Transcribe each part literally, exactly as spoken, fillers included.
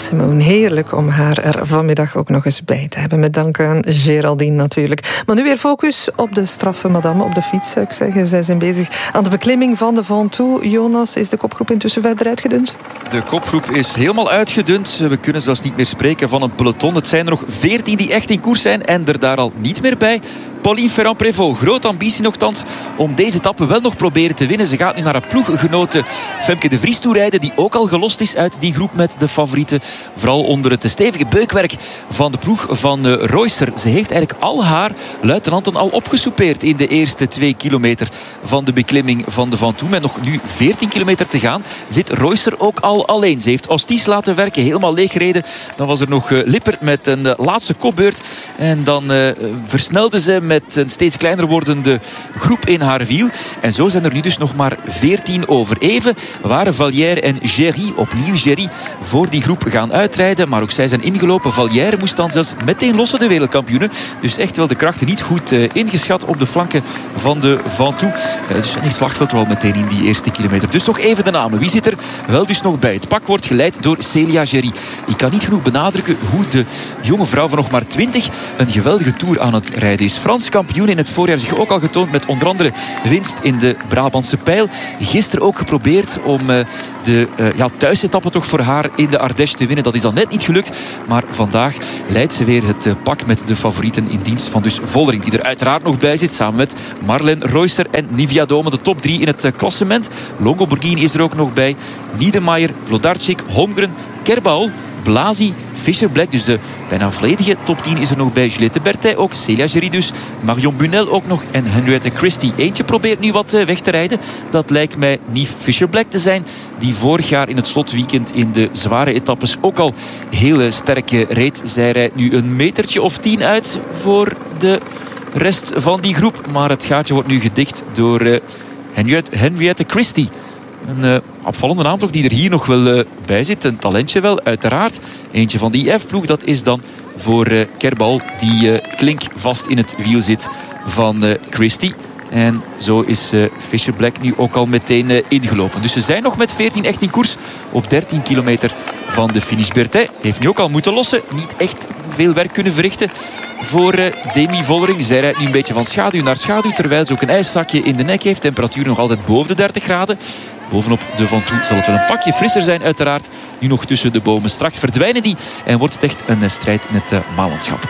Simone. Heerlijk om haar er vanmiddag ook nog eens bij te hebben. Met dank aan Geraldine natuurlijk. Maar nu weer focus op de straffe madame op de fiets, zou ik zeggen. Zij zijn bezig aan de beklimming van de Ventoux. Jonas, is de kopgroep intussen verder uitgedund? De kopgroep is helemaal uitgedund. We kunnen zelfs niet meer spreken van een peloton. Het zijn er nog veertien die echt in koers zijn en er daar al niet meer bij. Pauline Ferrand-Prévot, grote ambitie nogthans om deze etappe wel nog proberen te winnen. Ze gaat nu naar haar ploeggenote Femke de Vries toerijden, die ook al gelost is uit die groep met de favorieten. Vooral onder het stevige beukwerk van de ploeg van uh, Reusser. Ze heeft eigenlijk al haar luitenanten al opgesoupeerd in de eerste twee kilometer van de beklimming van de Ventoux. Met nog nu veertien kilometer te gaan zit Reusser ook al alleen. Ze heeft Ostis laten werken, helemaal leeggereden. Dan was er nog uh, Lippert met een uh, laatste kopbeurt. En dan uh, versnelde ze met met een steeds kleiner wordende groep in haar wiel. En zo zijn er nu dus nog maar veertien over. Even waren Vallière en Géry, opnieuw Géry, voor die groep gaan uitrijden. Maar ook zij zijn ingelopen. Vallière moest dan zelfs meteen lossen, de wereldkampioene. Dus echt wel de krachten niet goed uh, ingeschat op de flanken van de Ventoux. Uh, dus het slagveld wel meteen in die eerste kilometer. Dus nog even de namen. Wie zit er wel dus nog bij? Het pak wordt geleid door Célia Géry. Ik kan niet genoeg benadrukken hoe de jonge vrouw van nog maar twintig een geweldige tour aan het rijden is. Frans kampioen in het voorjaar, zich ook al getoond met onder andere winst in de Brabantse Pijl. Gisteren ook geprobeerd om uh, de uh, ja, thuisetappe toch voor haar in de Ardèche te winnen. Dat is dan net niet gelukt. Maar vandaag leidt ze weer het uh, pak met de favorieten in dienst van dus Vollering, die er uiteraard nog bij zit, samen met Marlène Reusser en Nivia Dome. De top drie in het uh, klassement. Longo Borghini is er ook nog bij. Niedermayer, Vlodarczyk, Holmgren, Kerbal, Blasi, Fischer Black, dus de bijna volledige top tien is er nog bij. Juliette Berthet ook, Célia Géry dus, Marion Bunel ook nog en Henriette Christie. Eentje probeert nu wat weg te rijden. Dat lijkt mij Nive Fischer Black te zijn, die vorig jaar in het slotweekend in de zware etappes ook al heel sterk reed. Zij rijdt nu een metertje of tien uit voor de rest van die groep. Maar het gaatje wordt nu gedicht door uh, Henriette, Henriette Christie. Een uh, opvallende naam toch, die er hier nog wel uh, bij zit. Een talentje wel, uiteraard. Eentje van die I F-ploeg, dat is dan voor uh, Kerbal, die uh, klink vast in het wiel zit van uh, Christie. En zo is uh, Fischer Black nu ook al meteen uh, ingelopen. Dus ze zijn nog met veertien echt in koers op dertien kilometer van de finish. Berthet heeft nu ook al moeten lossen. Niet echt veel werk kunnen verrichten voor uh, Demi Vollering. Zij rijdt nu een beetje van schaduw naar schaduw, terwijl ze ook een ijszakje in de nek heeft. Temperatuur nog altijd boven de dertig graden. Bovenop de Ventoux zal het wel een pakje frisser zijn, uiteraard. Nu nog tussen de bomen. Straks verdwijnen die en wordt het echt een uh, strijd in het uh, maanlandschap.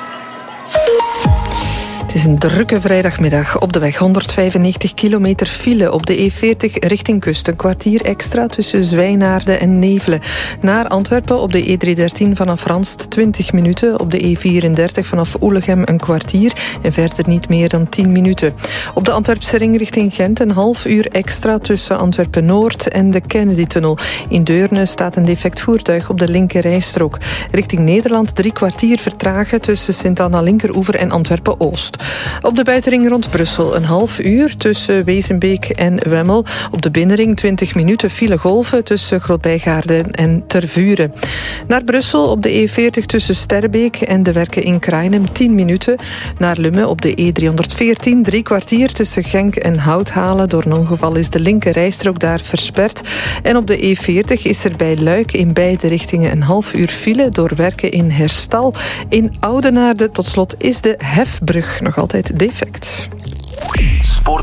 Het is een drukke vrijdagmiddag. Op de weg honderdvijfennegentig kilometer file op de E veertig richting kust. Een kwartier extra tussen Zwijnaarden en Nevelen. Naar Antwerpen op de E driehonderddertien vanaf Ranst twintig minuten. Op de E vierendertig vanaf Oelegem een kwartier. En verder niet meer dan tien minuten. Op de Antwerpse ring richting Gent een half uur extra tussen Antwerpen-Noord en de Kennedy-tunnel. In Deurne staat een defect voertuig op de linker rijstrook. Richting Nederland drie kwartier vertragen tussen Sint-Anna-Linkeroever en Antwerpen-Oost. Op de buitenring rond Brussel een half uur tussen Wezenbeek en Wemmel. Op de binnenring twintig minuten file golven tussen Grootbijgaarden en Tervuren. Naar Brussel op de E veertig tussen Sterbeek en de Werken in Krainem tien minuten. Naar Lummen op de E driehonderdveertien drie kwartier tussen Genk en Houthalen. Door een ongeval is de linker rijstrook daar versperd. En op de E veertig is er bij Luik in beide richtingen een half uur file door Werken in Herstal. In Oudenaarde tot slot is de Hefbrug nog altijd defect. Sport.